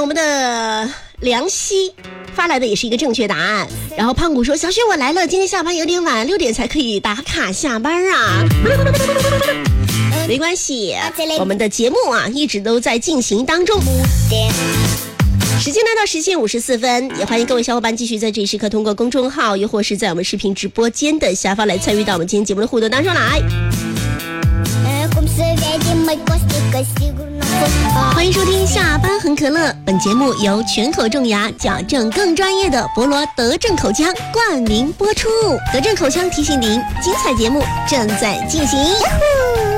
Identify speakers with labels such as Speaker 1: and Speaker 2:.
Speaker 1: 我们的梁希发来的也是一个正确答案。然后胖谷说：“小雪我来了，今天下班有点晚，6点才可以打卡下班啊。”没关系，我们的节目啊一直都在进行当中。时间来到10点54分，也欢迎各位小伙伴继续在这一时刻通过公众号，又或是在我们视频直播间的下方来参与到我们今天节目的互动当中来。欢迎收听下班很可乐，本节目由全口种牙矫正更专业的博罗德正口腔冠名播出。德正口腔提醒您，精彩节目正在进行。